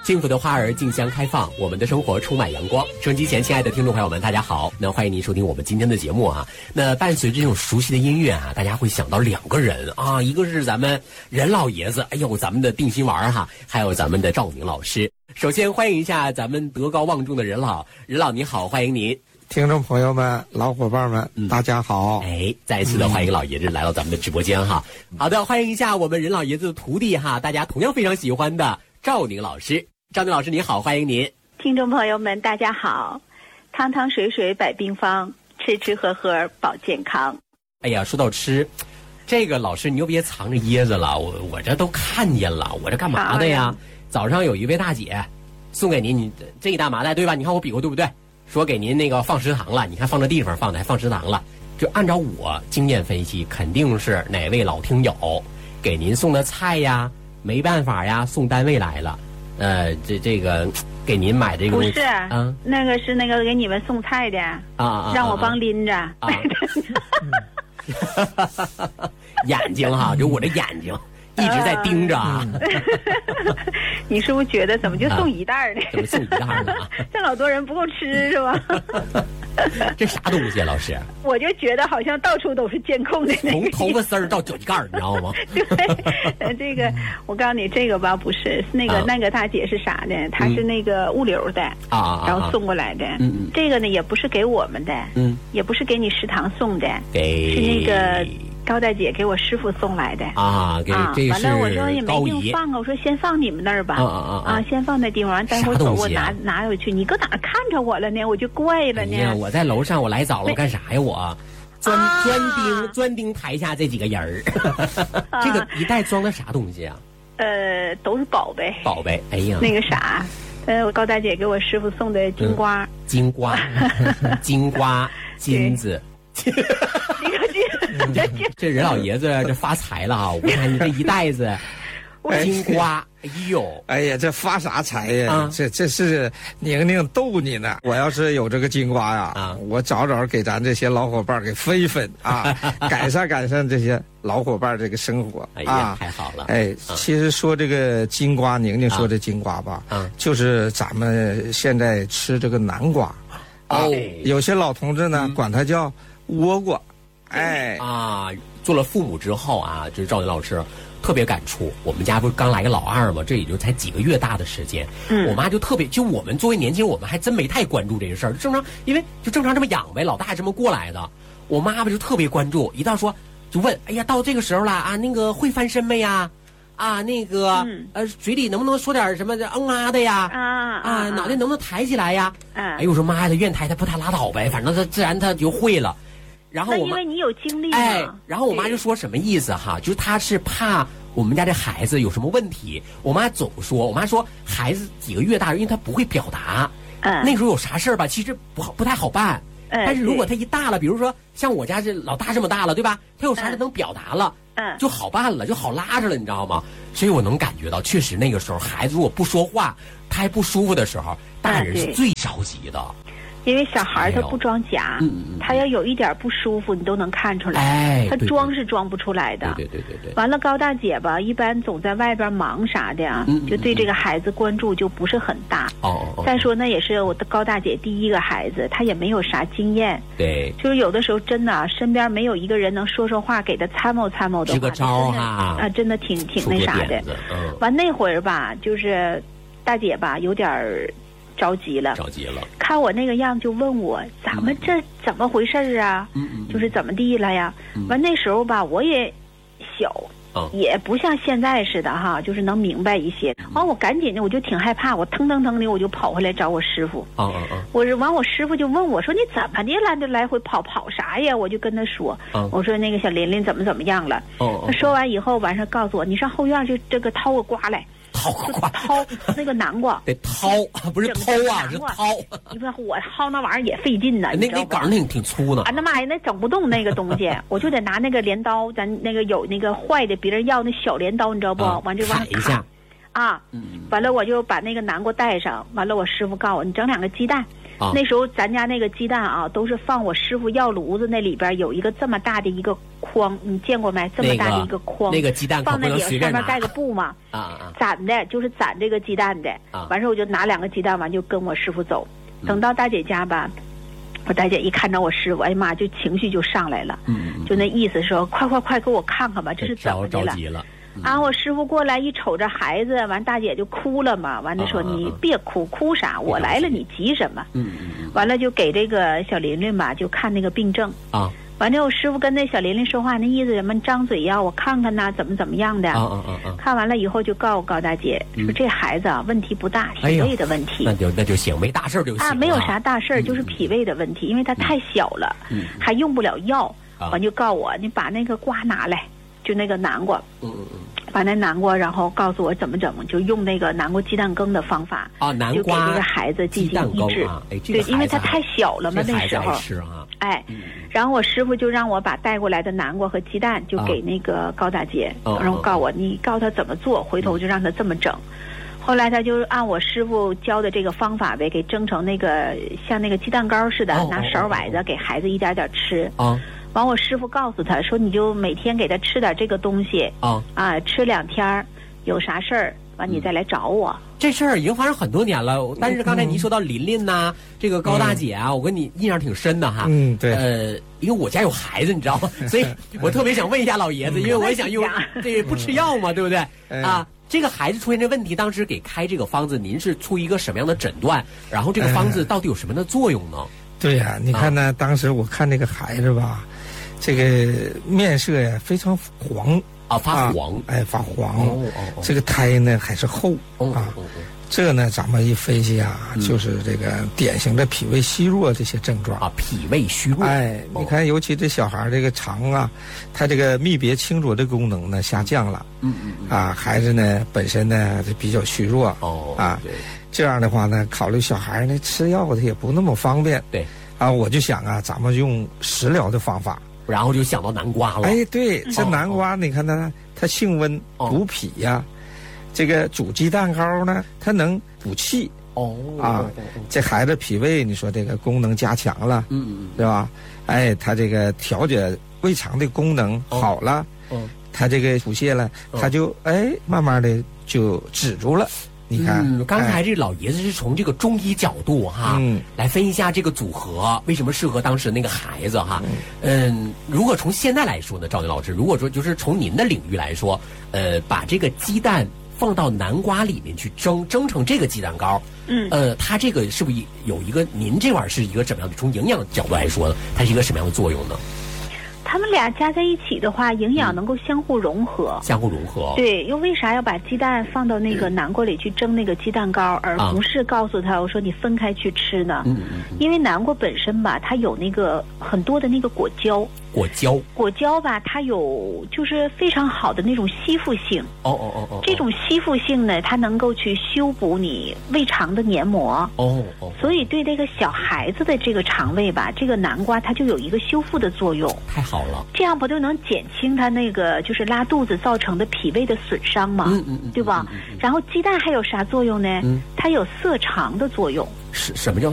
幸福的花儿竞相开放，我们的生活充满阳光。收音机前亲爱的听众朋友们，大家好，那欢迎您收听我们今天的节目啊。那伴随着这种熟悉的音乐啊，大家会想到两个人啊，一个是咱们任老爷子，哎呦，咱们的定心丸哈，还有咱们的赵明老师。首先欢迎一下咱们德高望重的任老你好，欢迎您。 听众朋友们、老伙伴们，大家好！ 再一次的欢迎老爷子来到咱们的直播间哈。好的，欢迎一下我们任老爷子的徒弟哈，大家同样非常喜欢的赵宁老师。赵宁老师你好，欢迎您。 听众朋友们，大家好！汤汤水水百病方，吃吃喝喝保健康。 哎呀，说到吃，这个老师你又别藏着掖着了，我这都看见了，我这干嘛的呀？早上有一位大姐送给您，你这一大麻袋对吧？你看我比划对不对？说给您那个放食堂了，你看放这地方放的还放食堂了，就按照我经验分析，肯定是哪位老听友给您送的菜呀，没办法呀，送单位来了，这个给您买这个不是，那个是那个给你们送菜的让我帮拎着。 眼睛哈，就我这眼睛。一直在盯着啊！ 你是不是觉得怎么就送一袋呢？ 怎么送一袋呢？ 这老多人不够吃是吧？ 这啥东西啊，老师？ 我就觉得好像到处都是监控的， 从头发丝儿到脚盖儿，你知道吗？ 对，这个我告诉你，这个吧不是那个大姐是啥的？她是那个物流的然后送过来的。这个呢也不是给我们的，也不是给你食堂送的，是那个。高大姐给我师傅送来的这完了我说也没地方放我说先放你们那儿吧先放那地方，待会儿走我拿回去。你搁哪看着我了呢？我就怪了呢。 我在楼上，我来早了干啥呀？我专盯台下这几个人儿。这个一袋装的啥东西啊？ 都是宝贝。 宝贝，哎呀， 那个啥，我高大姐给我师傅送的金瓜， 金子。这任老爷子这发财了啊！我看你这一袋子金瓜，哎呀，这发啥财呀？这是宁宁逗你呢。我要是有这个金瓜呀，我早给咱这些老伙伴给分一分啊，改善这些老伙伴这个生活啊，太好了。 其实说这个金瓜，宁宁说这金瓜吧，就是咱们现在吃这个南瓜有些老同志呢管它叫倭瓜。 做了父母之后啊，就是赵宁老师特别感触。我们家不是刚来个老二嘛，这也就才几个月大的时间。我妈就特别，就我们作为年轻人，我们还真没太关注这个事儿。正常，因为就正常这么养呗，老大这么过来的。我妈妈就特别关注，一到说就问，哎呀，到这个时候了啊，那个会翻身没呀？那个嘴里能不能说点什么的呀？脑袋能不能抬起来呀？哎呦，我说妈呀，他愿抬他不抬拉倒呗，反正他自然他就会了。然后因为你有经历然后我妈就说什么意思哈？就是她是怕我们家这孩子有什么问题。我妈总说，孩子几个月大，因为他不会表达，那时候有啥事儿吧，其实不太好办。但是如果他一大了，比如说像我家这老大这么大了，对吧？他有啥事能表达了，就好办了，就好拉着了，你知道吗？所以我能感觉到，确实那个时候孩子如果不说话，他还不舒服的时候，大人是最着急的。 因为小孩他不装假，他要有一点不舒服，你都能看出来。他装是装不出来的。 对。 完了，高大姐吧，一般总在外边忙啥的就对这个孩子关注就不是很大。再说那也是我的高大姐第一个孩子，她也没有啥经验。 对。 就是有的时候真的身边没有一个人能说话，给他参谋的话， 支个招真的挺那啥的。完那会儿吧，就是大姐吧，有点着急了，看我那个样就问我咱们这怎么回事啊？就是怎么地了呀？完那时候吧，我也小，也不像现在似的哈，就是能明白一些。完我赶紧的，我就挺害怕，我腾的我就跑回来找我师傅。我师傅就问我说你怎么的来回跑啥呀？我就跟他说，我说那个小琳琳怎么样了？他说完以后晚上告诉我，你上后院就这个掏个瓜来。掏那个南瓜得掏，不是偷啊，是掏。 你说我掏那玩意儿也费劲呢， 那杆那挺粗呢。 那妈呀，那整不动那个东西，我就得拿那个镰刀，咱那个有那个坏的，别人要那小镰刀，你知道不？完就往砍一下。 完了我就把那个南瓜带上，完了我师傅告诉我，你整2个鸡蛋， 那时候咱家那个鸡蛋啊，都是放我师傅药炉子那里边有一个这么大的一个筐，你见过没？这么大的一个筐， 那个鸡蛋放那里上面盖个布嘛，攒的就是攒这个鸡蛋的。完事我就拿2个鸡蛋，完就跟我师傅走。等到大姐家吧，我大姐一看着我师傅，哎呀妈，就情绪就上来了，就那意思说，快给我看看吧，这是怎么的了？ 着急了。 我师傅过来一瞅着孩子，完大姐就哭了嘛，完了说你别哭，哭啥？我来了，你急什么？完了就给这个小琳琳吧，就看那个病症啊。完了我师傅跟那小琳琳说话，那意思什么？张嘴呀，我看看呐，怎么样的？看完了以后就告诉高大姐说，这孩子啊问题不大，脾胃的问题。 那就行，没大事就行没有啥大事，就是脾胃的问题，因为他太小了，还用不了药。完就告我，你把那个瓜拿来，就那个南瓜。把那南瓜，然后告诉我怎么整，就用那个南瓜鸡蛋羹的方法南瓜就给这个孩子进行医治。对，因为他太小了嘛，那时候。然后我师傅就让我把带过来的南瓜和鸡蛋就给那个高大姐，然后告我，你告他怎么做，回头就让他这么整。后来他就按我师傅教的这个方法呗，给蒸成那个像那个鸡蛋糕似的，拿勺崴着给孩子一点点吃。完，我师傅告诉他说，你就每天给他吃点这个东西吃2天，有啥事儿完你再来找我。 这事儿已经发生很多年了，但是刚才您说到琳琳呐，这个高大姐啊，我跟你印象挺深的哈。 对。 因为我家有孩子，你知道吗？所以我特别想问一下老爷子，因为我也想用不吃药嘛，对不对？这个孩子出现这问题，当时给开这个方子，您是出一个什么样的诊断？然后这个方子到底有什么样的作用呢？ 对呀，你看呢，当时我看这个孩子吧，这个面色呀非常黄发黄， 发黄。这个胎呢还是厚这呢咱们一分析就是这个典型的脾胃虚弱这些症状脾胃虚弱。 你看，尤其这小孩这个肠他这个泌别清浊的功能呢下降了。孩子呢本身呢比较虚弱。这样的话呢，考虑小孩呢吃药他也不那么方便。 对。 我就想咱们用食疗的方法。 然后就想到南瓜了。 对，这南瓜你看它性温补脾呀。这个煮鸡蛋糕呢，它能补气。这孩子脾胃，你说这个功能加强了，对吧？他这个调节胃肠的功能好了，他这个腹泻了，他就慢慢的就止住了。你看， 刚才这老爷子是从这个中医角度来分析一下这个组合为什么适合当时那个孩子如果从现在来说呢，赵林老师，如果说就是从您的领域来说，把这个鸡蛋放到南瓜里面去蒸成这个鸡蛋糕，它这个是不是有一个您这碗是一个怎么样的？从营养角度来说呢，它是一个什么样的作用呢？ 他们俩加在一起的话，营养能够相互融合。对，又为啥要把鸡蛋放到那个南瓜里去蒸那个鸡蛋糕，而不是告诉他我说你分开去吃呢？因为南瓜本身吧，它有那个很多的那个果胶。果胶吧，它有就是非常好的那种吸附性。这种吸附性呢，它能够去修补你胃肠的黏膜。所以对这个小孩子的这个肠胃吧，这个南瓜它就有一个修复的作用。 太好了， 这样不就能减轻它那个就是拉肚子造成的脾胃的损伤吗？对吧？然后鸡蛋还有啥作用呢？它有涩肠的作用。 什么叫